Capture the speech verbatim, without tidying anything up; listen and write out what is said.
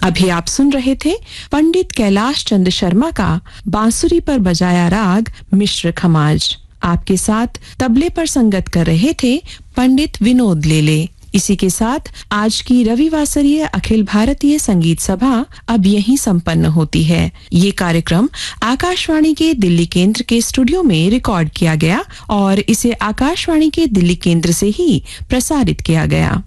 अभी आप सुन रहे थे पंडित कैलाश चंद्र शर्मा का बांसुरी पर बजाया राग मिश्र खमाज। आपके साथ तबले पर संगत कर रहे थे पंडित विनोद लेले। इसी के साथ आज की रविवासरीय अखिल भारतीय संगीत सभा अब यहीं संपन्न होती है। ये कार्यक्रम आकाशवाणी के दिल्ली केंद्र के स्टूडियो में रिकॉर्ड किया गया और इसे आकाशवाणी के दिल्ली केंद्र से ही प्रसारित किया गया।